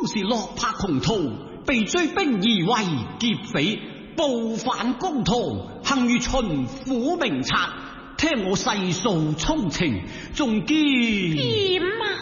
當時落魄窮途，被追兵而為劫匪，暴犯公堂，幸遇巡撫明察，聽我細訴衷情，仲兼點啊？